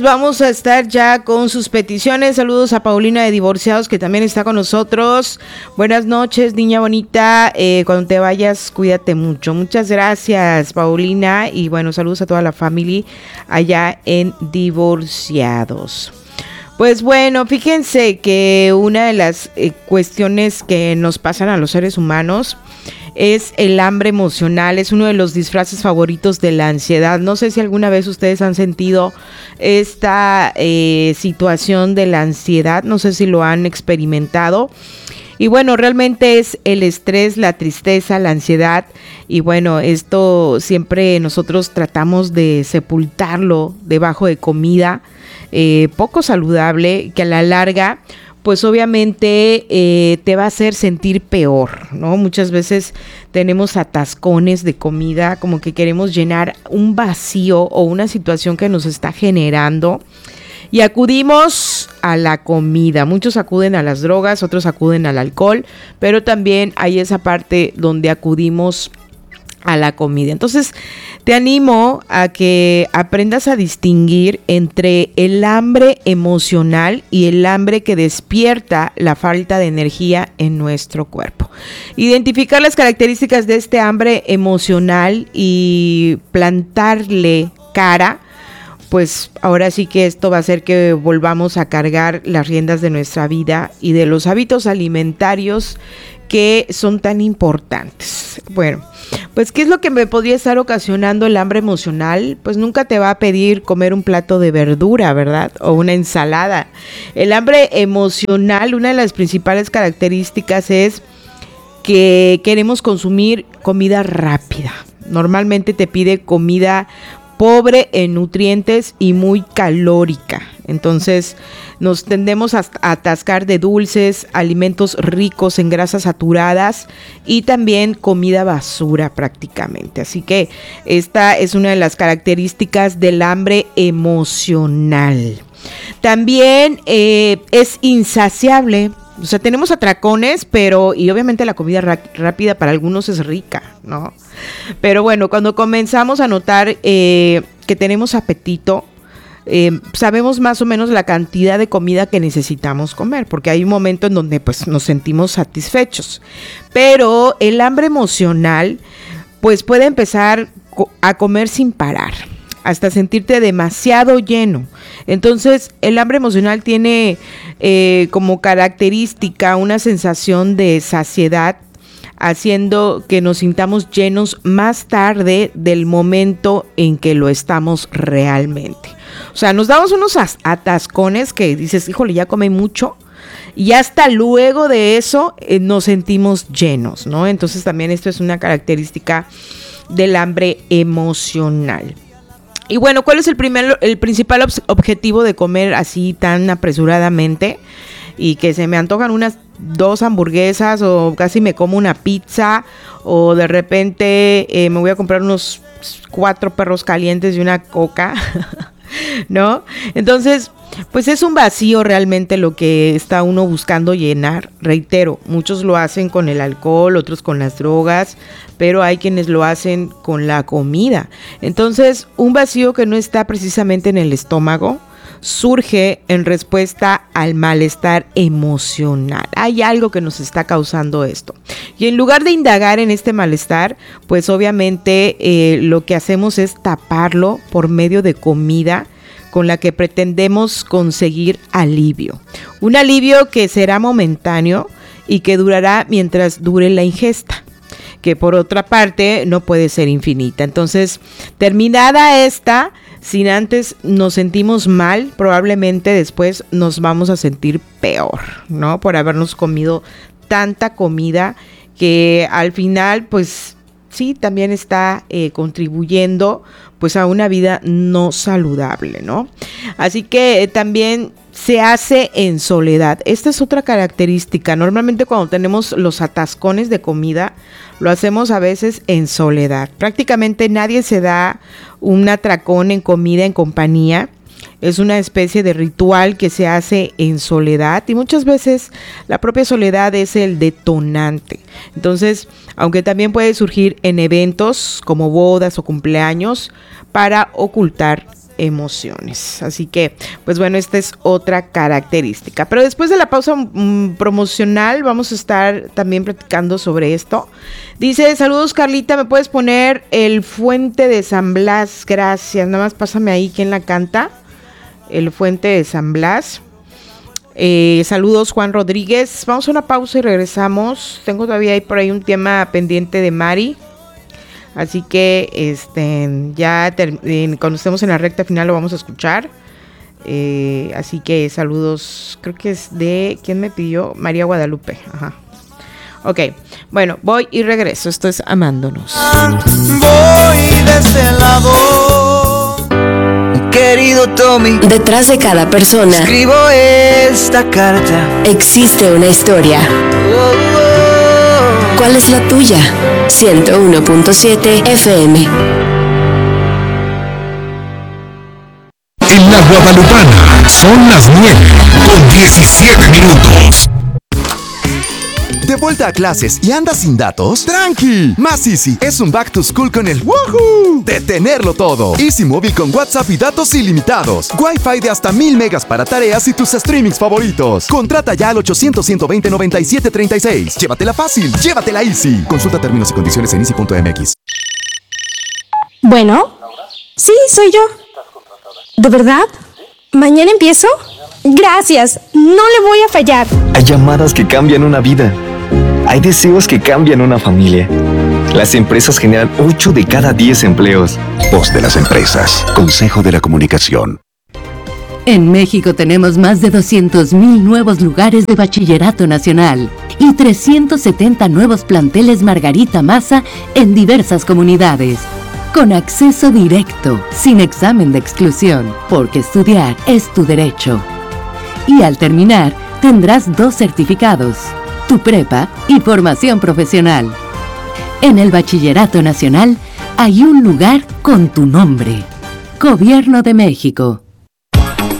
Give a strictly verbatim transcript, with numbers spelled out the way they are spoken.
vamos a estar ya con sus peticiones. Saludos a Paulina de Divorciados, que también está con nosotros. Buenas noches, niña bonita. Eh, cuando te vayas, cuídate mucho. Muchas gracias, Paulina. Y bueno, saludos a toda la familia allá en Divorciados. Pues bueno, fíjense que una de las eh, cuestiones que nos pasan a los seres humanos es el hambre emocional. Es uno de los disfraces favoritos de la ansiedad. No sé si alguna vez ustedes han sentido esta eh, situación de la ansiedad, no sé si lo han experimentado. Y bueno, realmente es el estrés, la tristeza, la ansiedad. Y bueno, esto siempre nosotros tratamos de sepultarlo debajo de comida eh, poco saludable, que a la larga pues obviamente eh, te va a hacer sentir peor, ¿no? Muchas veces tenemos atascones de comida, como que queremos llenar un vacío o una situación que nos está generando y acudimos a la comida. Muchos acuden a las drogas, otros acuden al alcohol, pero también hay esa parte donde acudimos a la comida. Entonces, te animo a que aprendas a distinguir entre el hambre emocional y el hambre que despierta la falta de energía en nuestro cuerpo. Identificar las características de este hambre emocional y plantarle cara, pues ahora sí que esto va a hacer que volvamos a cargar las riendas de nuestra vida y de los hábitos alimentarios que son tan importantes. Bueno, pues ¿qué es lo que me podría estar ocasionando el hambre emocional? Pues nunca te va a pedir comer un plato de verdura, ¿verdad? O una ensalada. El hambre emocional, una de las principales características es que queremos consumir comida rápida. Normalmente te pide comida pobre en nutrientes y muy calórica. Entonces nos tendemos a atascar de dulces, alimentos ricos en grasas saturadas y también comida basura prácticamente. Así que esta es una de las características del hambre emocional. También eh, es insaciable. O sea, tenemos atracones, pero, y obviamente la comida ra- rápida para algunos es rica, ¿no? Pero bueno, cuando comenzamos a notar eh, que tenemos apetito, eh, sabemos más o menos la cantidad de comida que necesitamos comer, porque hay un momento en donde pues nos sentimos satisfechos. Pero el hambre emocional, pues puede empezar co- a comer sin parar, hasta sentirte demasiado lleno. Entonces, el hambre emocional tiene eh, como característica una sensación de saciedad, haciendo que nos sintamos llenos más tarde del momento en que lo estamos realmente. O sea, nos damos unos atascones que dices, híjole, ya comí mucho, y hasta luego de eso eh, nos sentimos llenos, ¿no? Entonces, también esto es una característica del hambre emocional. Y bueno, ¿cuál es el primer, el principal ob- objetivo de comer así tan apresuradamente? Y que se me antojan unas dos hamburguesas o casi me como una pizza o de repente eh, me voy a comprar unos cuatro perros calientes y una coca, ¿no? Entonces, pues es un vacío realmente lo que está uno buscando llenar. Reitero, muchos lo hacen con el alcohol, otros con las drogas, pero hay quienes lo hacen con la comida. Entonces, un vacío que no está precisamente en el estómago surge en respuesta al malestar emocional. Hay algo que nos está causando esto. Y en lugar de indagar en este malestar, pues obviamente eh, lo que hacemos es taparlo por medio de comida con la que pretendemos conseguir alivio. Un alivio que será momentáneo y que durará mientras dure la ingesta, que por otra parte no puede ser infinita. Entonces, terminada esta, sin antes nos sentimos mal, probablemente después nos vamos a sentir peor, ¿no? Por habernos comido tanta comida que al final, pues sí, también está eh, contribuyendo pues a una vida no saludable, ¿no? Así que eh, también se hace en soledad. Esta es otra característica. Normalmente cuando tenemos los atascones de comida, lo hacemos a veces en soledad. Prácticamente nadie se da un atracón en comida en compañía. Es una especie de ritual que se hace en soledad y muchas veces la propia soledad es el detonante. Entonces, aunque también puede surgir en eventos como bodas o cumpleaños para ocultar emociones. Así que, pues bueno, esta es otra característica. Pero después de la pausa mmm, promocional, vamos a estar también platicando sobre esto. Dice, saludos Carlita, ¿me puedes poner El Fuente de San Blas? Gracias, nada más pásame ahí quién la canta. El Fuente de San Blas. Eh, saludos Juan Rodríguez. Vamos a una pausa y regresamos. Tengo todavía ahí por ahí un tema pendiente de Mari. Así que este ya ter- eh, cuando estemos en la recta final lo vamos a escuchar. Eh, así que saludos, creo que es de, ¿quién me pidió? María Guadalupe. Ajá. Ok, bueno, voy y regreso. Esto es Amándonos. Voy de este lado, querido Tommy. Detrás de cada persona escribo esta carta. Existe una historia. Oh, oh. ¿Cuál es la tuya? ciento uno punto siete F M. En la Guadalupana son las nueve con diecisiete minutos. ¿De vuelta a clases y andas sin datos? ¡Tranqui! Más Easy es un back to school con el ¡Woohoo! De tenerlo todo. Easy Móvil con WhatsApp y datos ilimitados. Wi-Fi de hasta mil megas para tareas y tus streamings favoritos. Contrata ya al ochocientos, ciento veinte, noventa y siete treinta y seis. Llévatela fácil, llévatela Easy. Consulta términos y condiciones en easy punto m x. Bueno, sí, soy yo. ¿De verdad? ¿Mañana empiezo? Gracias, no le voy a fallar. Hay llamadas que cambian una vida. Hay deseos que cambian una familia. Las empresas generan ocho de cada diez empleos. Voz de las empresas. Consejo de la Comunicación. En México tenemos más de doscientos mil nuevos lugares de bachillerato nacional y trescientos setenta nuevos planteles Margarita Maza en diversas comunidades. Con acceso directo, sin examen de exclusión, porque estudiar es tu derecho. Y al terminar, tendrás dos certificados, tu prepa y formación profesional. En el Bachillerato Nacional hay un lugar con tu nombre. Gobierno de México.